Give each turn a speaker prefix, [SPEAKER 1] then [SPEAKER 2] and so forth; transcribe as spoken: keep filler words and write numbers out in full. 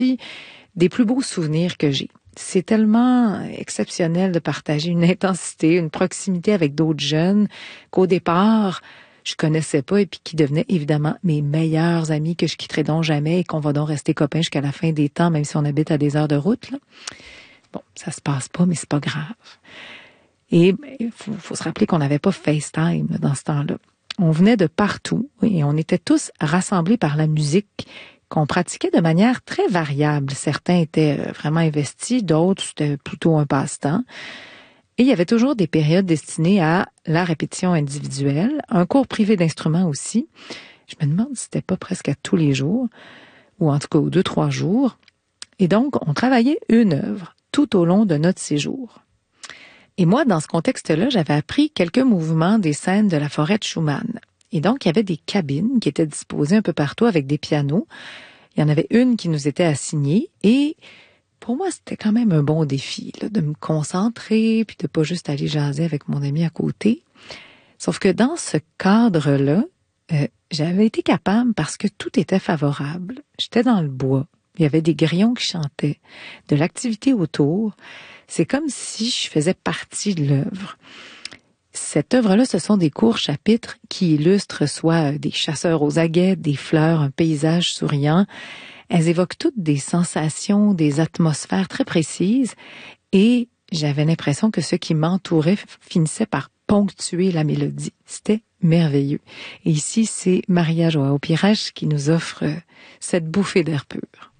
[SPEAKER 1] des plus beaux souvenirs que j'ai. C'est tellement exceptionnel de partager une intensité, une proximité avec d'autres jeunes qu'au départ, je connaissais pas et puis qui devenaient évidemment mes meilleurs amis que je quitterai donc jamais et qu'on va donc rester copains jusqu'à la fin des temps, même si on habite à des heures de route, là. Bon, ça se passe pas, mais c'est pas grave. Et il faut, faut se rappeler qu'on n'avait pas FaceTime là, dans ce temps-là. On venait de partout et on était tous rassemblés par la musique qu'on pratiquait de manière très variable. Certains étaient vraiment investis, d'autres c'était plutôt un passe-temps. Et il y avait toujours des périodes destinées à la répétition individuelle, un cours privé d'instruments aussi. Je me demande si c'était pas presque à tous les jours, ou en tout cas aux deux, trois jours. Et donc, on travaillait une œuvre tout au long de notre séjour. Et moi, dans ce contexte-là, j'avais appris quelques mouvements des scènes de la forêt de Schumann. Et donc, il y avait des cabines qui étaient disposées un peu partout avec des pianos. Il y en avait une qui nous était assignée et pour moi, c'était quand même un bon défi là, de me concentrer puis de pas juste aller jaser avec mon ami à côté. Sauf que dans ce cadre-là, euh, j'avais été capable parce que tout était favorable. J'étais dans le bois. Il y avait des grillons qui chantaient, de l'activité autour. C'est comme si je faisais partie de l'œuvre. Cette œuvre-là, ce sont des courts chapitres qui illustrent soit des chasseurs aux aguets, des fleurs, un paysage souriant. Elles évoquent toutes des sensations, des atmosphères très précises et j'avais l'impression que ce qui m'entourait finissait par ponctuer la mélodie. C'était merveilleux. Et ici, c'est Maria Joao Pires qui nous offre cette bouffée d'air pur.